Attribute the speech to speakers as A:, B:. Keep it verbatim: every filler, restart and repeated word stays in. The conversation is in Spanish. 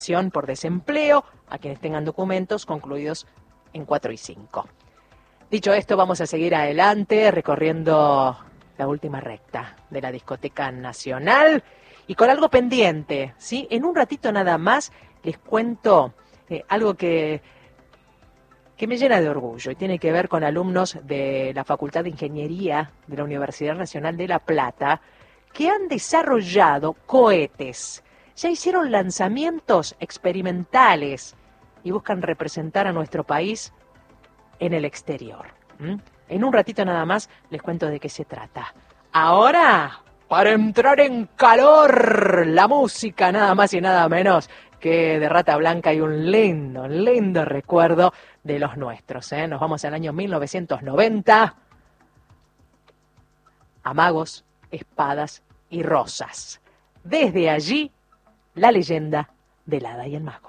A: por desempleo a quienes tengan documentos concluidos en cuatro y cinco. Dicho esto, vamos a seguir adelante recorriendo la última recta de la Discoteca Nacional y con algo pendiente, ¿sí? En un ratito nada más les cuento eh, algo que, que me llena de orgullo y tiene que ver con alumnos de la Facultad de Ingeniería de la Universidad Nacional de La Plata que han desarrollado cohetes. Ya hicieron lanzamientos experimentales y buscan representar a nuestro país en el exterior. ¿Mm? En un ratito nada más les cuento de qué se trata. Ahora, para entrar en calor, la música nada más y nada menos que de Rata Blanca y un lindo, lindo recuerdo de los nuestros. ¿eh? Nos vamos al año mil novecientos noventa. A magos, espadas y rosas. Desde allí, la leyenda del hada y el mago.